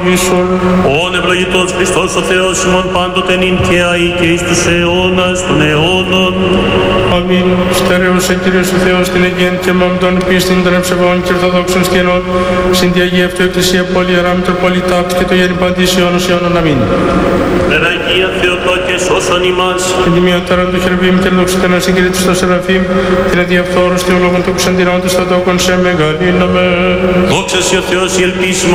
Ον ευλογητός Χριστός ο Θεός ημών πάντοτε νυν και αεί και εις τους αιώνας των αιώνων. Αμήν. Στερεούσε Κύριος ο Θεός την Αγίαν και μαμ των πίστην των εψευών και ορθοδόξων σκηνών, συν τη Αγία αυτού Εκκλησία Πόλη Ιερά Μητροπολιτάκ και το γέρι παντής αιώνος αιώνων. Αμήν. Παναγία Θεοτόκε σώσον ημάς. Την τιμιωτέραν του Χερβίμ και δοξωτέραν συγκρίτης στο Σεραφείμ, την αδιαφθόρους θεολόγων του Κουσαντινών του Στατόκων σε μεγαλύναμε. Δόξα σοι ο Θεός η ελπίση